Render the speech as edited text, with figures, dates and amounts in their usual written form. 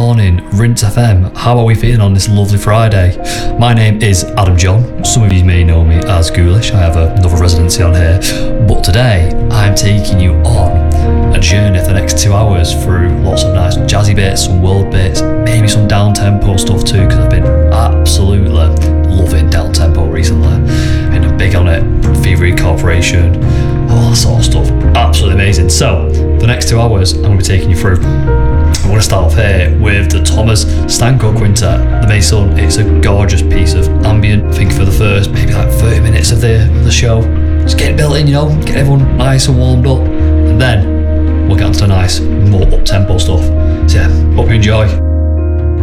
morning, Rinse FM. How are we feeling on this lovely Friday? My name is Adam John. Some of you may know me as Ghoulish. I have another residency on here. But today, I'm taking you on a journey for the next 2 hours through lots of nice jazzy bits, some world bits, maybe some down-tempo stuff too, because I've been absolutely loving down-tempo recently. Been big on it, Thievery Corporation, all that sort of stuff. Absolutely amazing. So, the next 2 hours, I'm going to be taking you through. I'm going to start off here with the Thomas Stanko Quintet, the Mason. It's a gorgeous piece of ambient. I think for the first maybe like 30 minutes of the show, just get it built in, get everyone nice and warmed up, and then we'll get onto the nice, more up-tempo stuff. So yeah, hope you enjoy.